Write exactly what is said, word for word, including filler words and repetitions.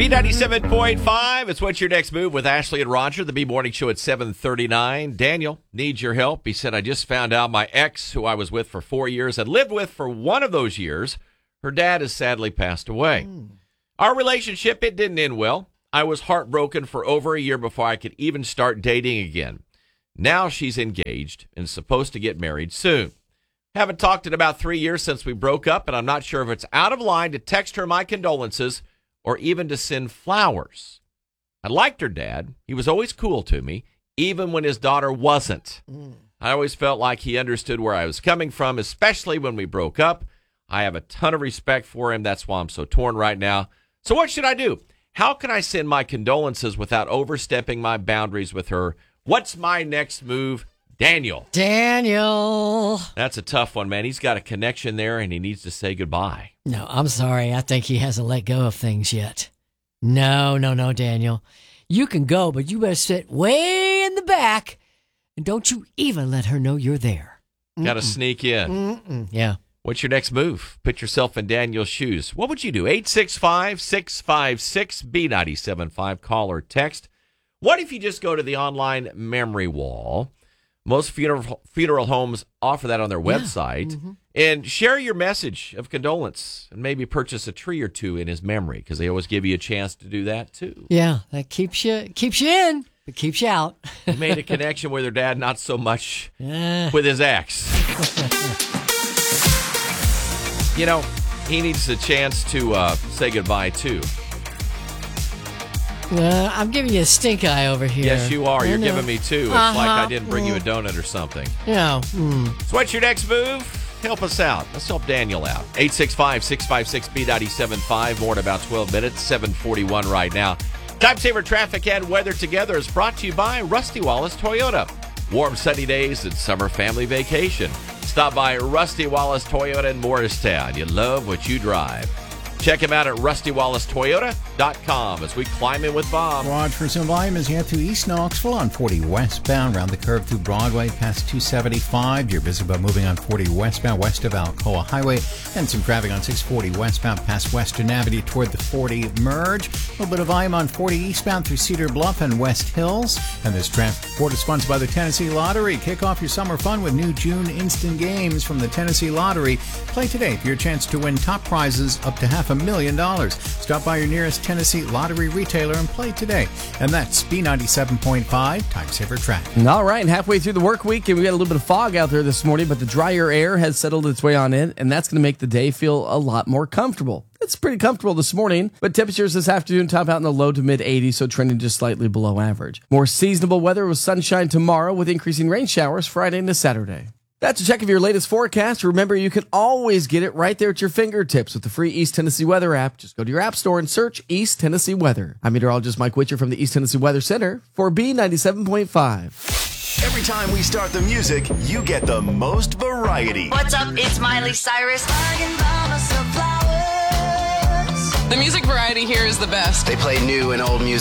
B ninety-seven point five, it's What's Your Next Move with Ashley and Roger, the B-Morning Show at seven thirty-nine. Daniel needs your help. He said, I just found out my ex, who I was with for four years and lived with for one of those years, her dad has sadly passed away. Mm. Our relationship, it didn't end well. I was heartbroken for over a year before I could even start dating again. Now she's engaged and supposed to get married soon. Haven't talked in about three years since we broke up, and I'm not sure if it's out of line to text her my condolences or even to send flowers. I liked her dad. He was always cool to me, even when his daughter wasn't. Mm. I always felt like he understood where I was coming from, especially when we broke up. I have a ton of respect for him. That's why I'm so torn right now. So what should I do? How can I send my condolences without overstepping my boundaries with her? What's my next move? Daniel. Daniel. That's a tough one, man. He's got a connection there, and he needs to say goodbye. No, I'm sorry. I think he hasn't let go of things yet. No, no, no, Daniel. You can go, but you better sit way in the back, and don't you even let her know you're there. Got to sneak in. Mm-mm. Yeah. What's your next move? Put yourself in Daniel's shoes. What would you do? eight six five, six five six, B nine seven five. Call or text. What if you just go to the online memory wall? Most funeral funeral homes offer that on their website. Yeah. Mm-hmm. And share your message of condolence and maybe purchase a tree or two in his memory because they always give you a chance to do that too. Yeah, that keeps you keeps you in, but keeps you out. You made a connection with her dad, not so much yeah. with his ex. You know, he needs a chance to uh, say goodbye too. Uh, I'm giving you a stink eye over here. Yes, you are. You're giving me two. It's uh-huh. like I didn't bring you a donut or something. Yeah. Mm. So what's your next move? Help us out. Let's help Daniel out. eight six five, six five six, B nine seven five. More in about twelve minutes. seven forty-one right now. Time Saver Traffic and Weather Together is brought to you by Rusty Wallace Toyota. Warm, sunny days and summer family vacation. Stop by Rusty Wallace Toyota in Morristown. You love what you drive. Check him out at rusty wallace toyota dot com as we climb in with Bob. Watch for some volume as you head through East Knoxville on forty westbound, around the curve through Broadway past two seventy-five. You're visible moving on forty westbound west of Alcoa Highway, and some traffic on six forty westbound past Western Avenue toward the forty merge. A little bit of volume on forty eastbound through Cedar Bluff and West Hills. And this traffic report is sponsored by the Tennessee Lottery. Kick off your summer fun with new June instant games from the Tennessee Lottery. Play today for your chance to win top prizes up to half a million dollars. Stop by your nearest Tennessee Lottery retailer and play today. And that's B ninety-seven point five, Time Saver Traffic. All right, halfway through the work week, and we got a little bit of fog out there this morning, but the drier air has settled its way on in, and that's going to make the day feel a lot more comfortable. It's pretty comfortable this morning, but temperatures this afternoon top out in the low to mid eighties, so trending just slightly below average. More seasonable weather with sunshine tomorrow with increasing rain showers Friday into Saturday. That's a check of your latest forecast. Remember, you can always get it right there at your fingertips with the free East Tennessee Weather app. Just go to your app store and search East Tennessee Weather. I'm meteorologist Mike Witcher from the East Tennessee Weather Center for B ninety-seven point five. Every time we start the music, you get the most variety. What's up? It's Miley Cyrus. The music variety here is the best. They play new and old music.